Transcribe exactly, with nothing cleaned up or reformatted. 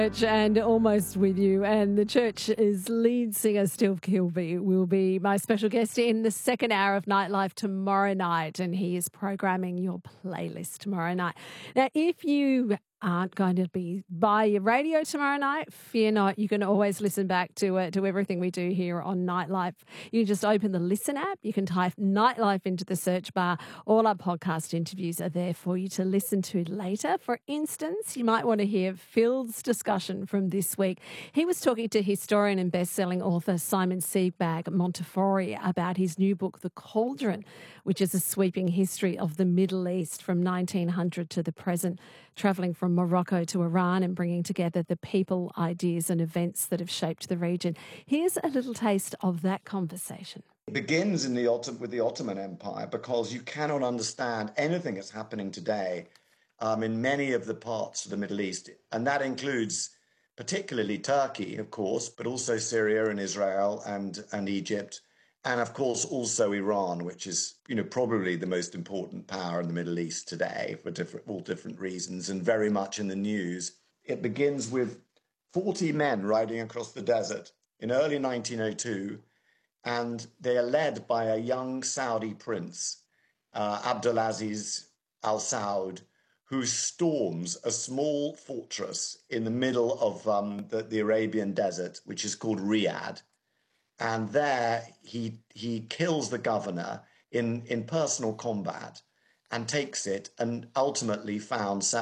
Church and almost with you. And the Church's lead singer, Steve Kilbey, will be my special guest in the second hour of Nightlife tomorrow night. And he is programming your playlist tomorrow night. Now, if you aren't going to be by your radio tomorrow night, fear not. You can always listen back to it, to everything we do here on Nightlife. You just open the Listen app. You can type Nightlife into the search bar. All our podcast interviews are there for you to listen to later. For instance, you might want to hear Phil's discussion from this week. He was talking to historian and best-selling author Simon Sebag Montefiore about his new book, The Cauldron, which is a sweeping history of the Middle East from nineteen hundred to the present, travelling from Morocco to Iran and bringing together the people, ideas and events that have shaped the region. Here's a little taste of that conversation. It begins in the Ottoman, with the Ottoman Empire, because you cannot understand anything that's happening today um, in many of the parts of the Middle East. And that includes particularly Turkey, of course, but also Syria and Israel and, and Egypt. And of course, also Iran, which is, you know, probably the most important power in the Middle East today for different, all different reasons, and very much in the news. It begins with forty men riding across the desert in early nineteen oh two, and they are led by a young Saudi prince, uh, Abdulaziz Al Saud, who storms a small fortress in the middle of um, the, the Arabian desert, which is called Riyadh. And there he he kills the governor in, in personal combat and takes it, and ultimately found